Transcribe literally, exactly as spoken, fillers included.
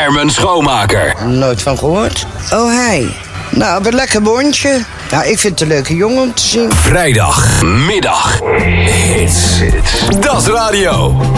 Herman Schoonmaker. Nooit van gehoord. Oh, hij. Nou, wat lekker bondje. Nou, ik vind het een leuke jongen om te zien. Vrijdagmiddag. Hits. Dat is radio.